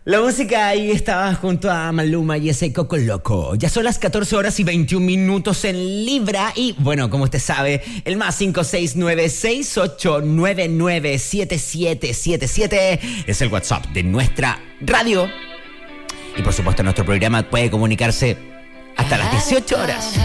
La música ahí estaba junto a Maluma y ese Coco Loco. Ya son las 14 horas y 21 minutos en Libra. Y bueno, como usted sabe, el más 569-6899-7777 es el WhatsApp de nuestra radio. Y por supuesto, nuestro programa puede comunicarse hasta las 18 horas.